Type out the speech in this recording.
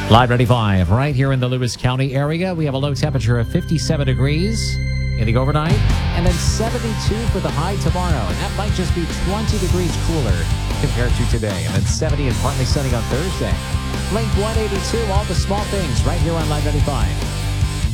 Live 95 right here in the Lewis County area. We have a low temperature of 57 degrees in the overnight and then 72 for the high tomorrow. And that might just be 20 degrees cooler compared to today. And then 70 and partly sunny on Thursday. Blink 182, all the small things right here on Live 95.